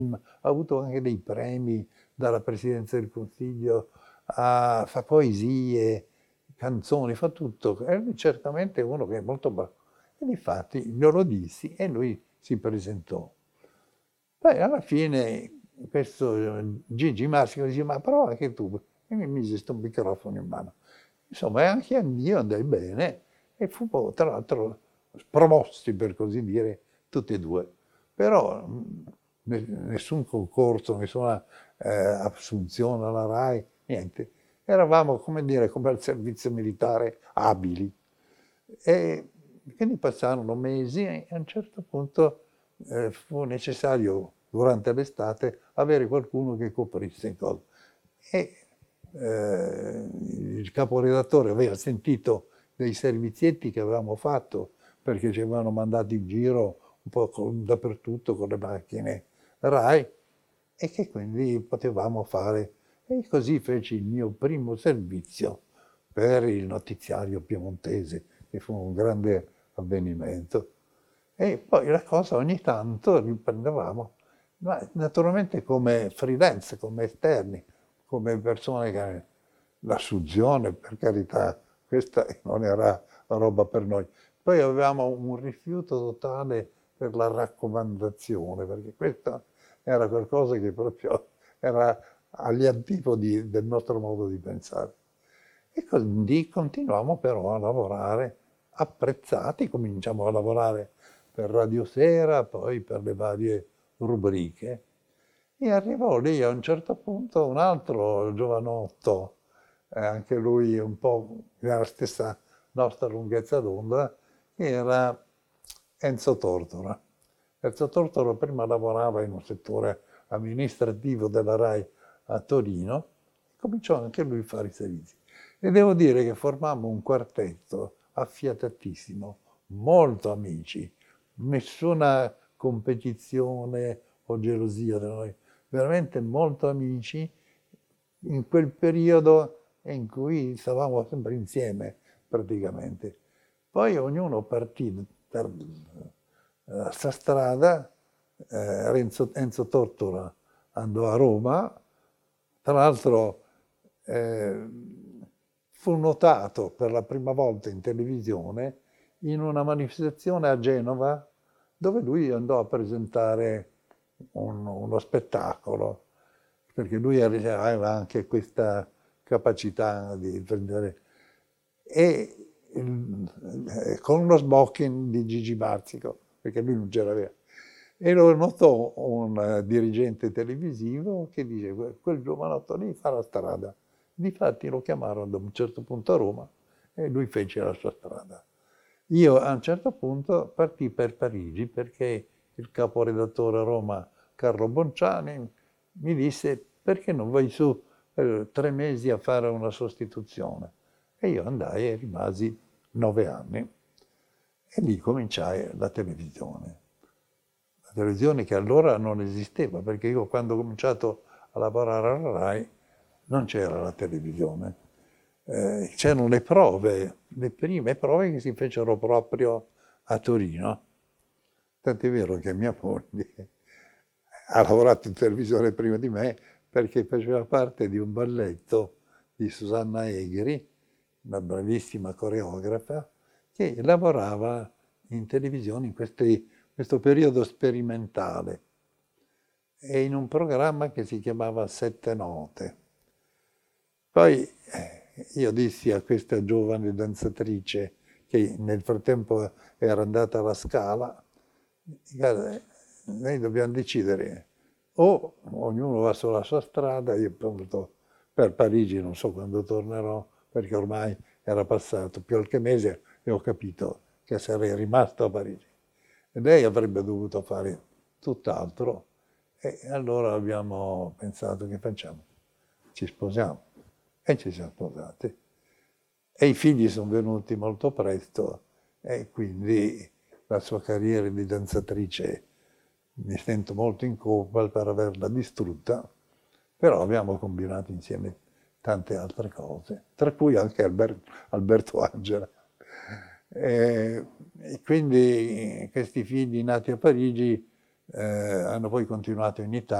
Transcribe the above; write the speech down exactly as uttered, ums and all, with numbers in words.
ha avuto anche dei premi dalla Presidenza del Consiglio, ha fa poesie, canzoni, fa tutto. È lui certamente uno che è molto bravo. E difatti glielo dissi e lui si presentò. Poi alla fine questo Gigi Marsio dice: ma prova anche tu. E mi mise questo microfono in mano. Insomma, e anche io andai bene e fu tra l'altro promossi, per così dire, tutti e due. Però mh, ne- nessun concorso, nessuna eh, assunzione alla RAI, niente. Eravamo, come dire, come al servizio militare abili. E quindi passarono mesi e a un certo punto eh, fu necessario, durante l'estate, avere qualcuno che coprisse in cosa. E eh, il caporedattore aveva sentito dei servizietti che avevamo fatto, perché ci avevano mandato in giro un po' con- dappertutto con le macchine RAI, e che quindi potevamo fare. E così feci il mio primo servizio per il notiziario piemontese, che fu un grande avvenimento. E poi la cosa ogni tanto riprendevamo, ma naturalmente come freelance, come esterni, come persone che l'assunzione, per carità, questa non era roba per noi. Poi avevamo un rifiuto totale per la raccomandazione, perché questo era qualcosa che proprio era agli antipodi del nostro modo di pensare. E quindi continuiamo però a lavorare apprezzati, cominciamo a lavorare per Radio Sera, poi per le varie rubriche. E arrivò lì a un certo punto un altro giovanotto, eh, anche lui un po' nella stessa nostra lunghezza d'onda, che era Enzo Tortora. Enzo Tortora prima lavorava in un settore amministrativo della RAI a Torino, e cominciò anche lui a fare i servizi. E devo dire che formammo un quartetto affiatatissimo, molto amici, nessuna competizione o gelosia da noi, veramente molto amici in quel periodo in cui stavamo sempre insieme praticamente. Poi ognuno partì per la sua strada, eh, Renzo- Enzo Tortora andò a Roma, tra l'altro eh, fu notato per la prima volta in televisione in una manifestazione a Genova dove lui andò a presentare un- uno spettacolo, perché lui aveva anche questa capacità di prendere, e il- eh, con uno smoking di Gigi Barzico, perché lui non ce l'aveva. E lo notò un eh, dirigente televisivo che dice: "Que- quel giovanotto lì fa la strada." Difatti lo chiamarono da un certo punto a Roma e lui fece la sua strada. Io a un certo punto partii per Parigi perché il caporedattore a Roma, Carlo Bonciani, mi disse: perché non vai su eh, tre mesi a fare una sostituzione? E io andai e rimasi nove anni. E lì cominciai la televisione. La televisione che allora non esisteva, perché io quando ho cominciato a lavorare alla RAI non c'era la televisione. Eh, c'erano le prove, le prime prove che si fecero proprio a Torino. Tant'è vero che mia moglie ha lavorato in televisione prima di me perché faceva parte di un balletto di Susanna Egri, una bravissima coreografa, che lavorava in televisione in questi- questo periodo sperimentale e in un programma che si chiamava Sette Note. Poi eh, io dissi a questa giovane danzatrice, che nel frattempo era andata alla Scala: guarda, noi dobbiamo decidere, o ognuno va sulla sua strada, io appunto per Parigi non so quando tornerò, perché ormai era passato qualche mese e ho capito che sarei rimasto a Parigi. E lei avrebbe dovuto fare tutt'altro, e allora abbiamo pensato: che facciamo? Ci sposiamo. E ci siamo sposati. E i figli sono venuti molto presto e quindi la sua carriera di danzatrice mi sento molto in colpa per averla distrutta, però abbiamo combinato insieme tante altre cose, tra cui anche Alber- Alberto Angela. E, e quindi questi figli nati a Parigi eh, hanno poi continuato in Italia.